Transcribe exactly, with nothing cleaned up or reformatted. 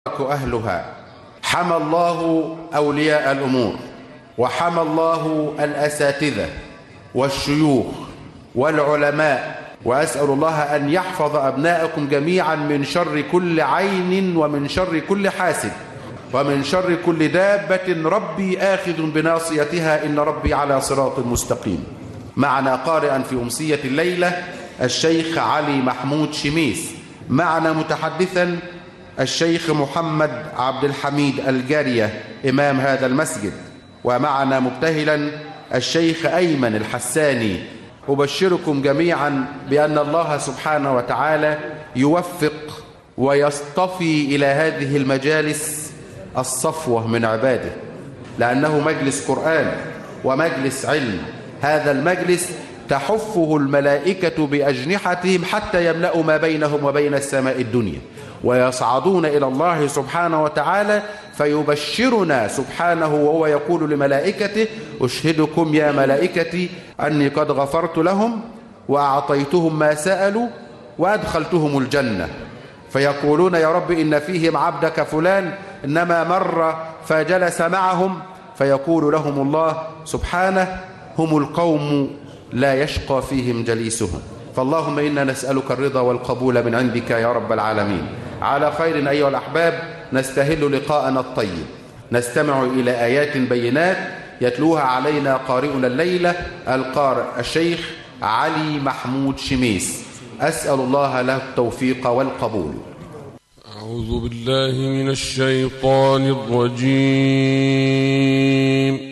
أهلها. حمى الله أولياء الأمور، وحمى الله الأساتذة والشيوخ والعلماء، وأسأل الله أن يحفظ أبناءكم جميعا من شر كل عين، ومن شر كل حاسد، ومن شر كل دابة ربي آخذ بناصيتها، إن ربي على صراط مستقيم. معنا قارئا في أمسية الليلة الشيخ علي محمود شميس، معنا متحدثا الشيخ محمد عبد الحميد الجارية إمام هذا المسجد، ومعنا مبتهلا الشيخ أيمن الحساني. أبشركم جميعا بأن الله سبحانه وتعالى يوفق ويصطفي إلى هذه المجالس الصفوة من عباده، لأنه مجلس قرآن ومجلس علم. هذا المجلس تحفه الملائكة بأجنحتهم حتى يملأوا ما بينهم وبين السماء الدنيا، ويصعدون إلى الله سبحانه وتعالى فيبشرنا سبحانه وهو يقول لملائكته: أشهدكم يا ملائكتي أني قد غفرت لهم وأعطيتهم ما سألوا وأدخلتهم الجنة. فيقولون: يا رب إن فيهم عبدك فلان إنما مر فجلس معهم، فيقول لهم الله سبحانه: هم القوم لا يشقى فيهم جليسهم. فاللهم إنا نسألك الرضا والقبول من عندك يا رب العالمين. على خير أيها الأحباب، نستهل لقاءنا الطيب، نستمع إلى آيات بينات يتلوها علينا قارئنا الليلة القارئ الشيخ علي محمود شميس. أسأل الله له التوفيق والقبول. أعوذ بالله من الشيطان الرجيم.